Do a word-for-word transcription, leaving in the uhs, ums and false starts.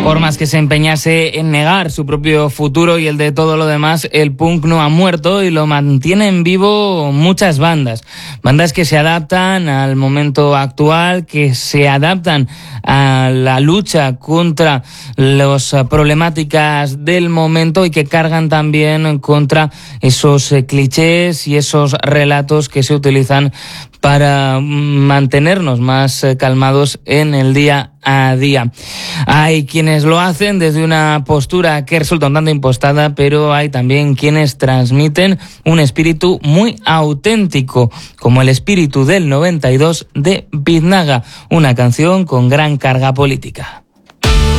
Por más que se empeñase en negar su propio futuro y el de todo lo demás, el punk no ha muerto y lo mantienen vivo muchas bandas. Bandas que se adaptan al momento actual, que se adaptan a la lucha contra las problemáticas del momento y que cargan también contra esos clichés y esos relatos que se utilizan para mantenernos más calmados en el día a día. Hay quienes lo hacen desde una postura que resulta un tanto impostada, pero hay también quienes transmiten un espíritu muy auténtico, como el espíritu del noventa y dos de Biznaga, una canción con gran carga política.